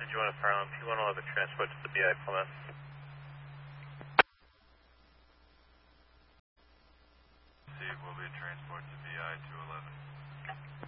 Joanna Farland, P111 transport to the BI Plymouth. Steve will be transport to BI 211.